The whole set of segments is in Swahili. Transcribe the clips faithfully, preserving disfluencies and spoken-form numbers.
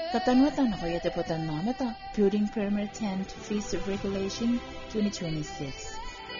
Katanwatan ako yate po tanamata, Building Permit and Fees Regulation twenty twenty-six.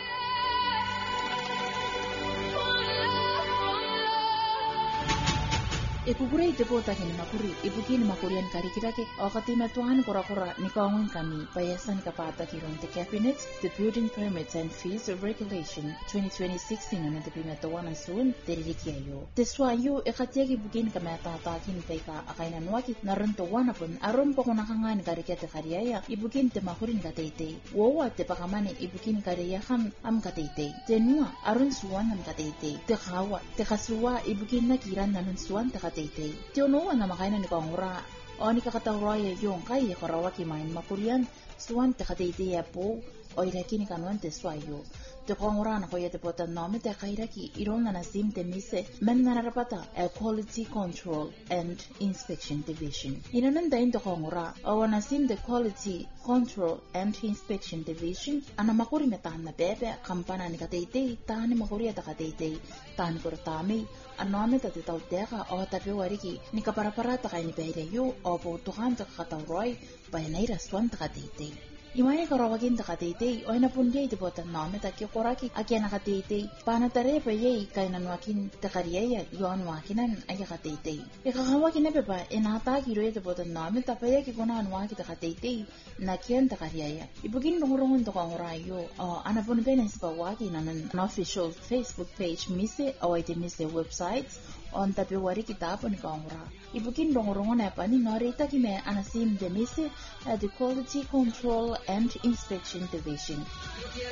Ipugure itepo takin makuri, ibukin makurian karikirake, o katimatuan kura-kura ni kaungun kami, payasan kapata kiron the Cabinet, the Building Permits and Fees Regulation twenty twenty-six na natipimatuan ang suun, terilikyayo. Teswayo, ikatiagi bukin kamatatakin kay ka akainan wakit narantuan apon, aron po kunakangan karikete kariyaya, ibukin te makurin katete. Wawa te pakamani ibukin kariyahan am katete. Tenua, aron suwan am katete. Te kawa, te kasuwa, ibukin na kiran nanon suwan te katete. Tiono na makainan ni kongura o ni kakatawraya yung kaya karawaki main makurian suwan te katete ya po o iraki ni kanuan te swayo. Te kongura na koya te potan nome te kairaki iron na nasim te mise men na narapata a Quality Control and Inspection Division. Inanan dahin te kongura o nasim te Quality Control and Inspection Division ana makuri metahan na bebe kampana ni katete tahan ni makuri ata katete tahan kurtami anome ta te tau teka o tabi wariki ni kaparaparata kay ni pehreyo o putuhan te kakatawroy bayanay raswan te katete. Imaya karawagin ta katete o inapundiay te potan nome ta kikuraki akya na katete panatare pa yay kay nanwakin ta kariyaya yon wakinan ay katete. Ikakawakin na beba inataki roy te potan nome ta paya kikunahan waki ta katete na kiyan ta kariyaya. Ibugin nungurungun to kang rayo o anapun benes pa waki nanan official Facebook page mise o ite mise websites on tapi wari kita pun kangura. Ibukin dongorungan apa ni narita kime anasim demise at the Quality Control and Inspection Division.